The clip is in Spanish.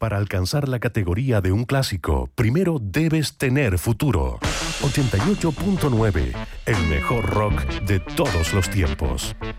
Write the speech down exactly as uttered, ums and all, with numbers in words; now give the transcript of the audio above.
para alcanzar la categoría de un clásico, primero debes tener futuro. ochenta y ocho punto nueve, el mejor rock de todos los tiempos.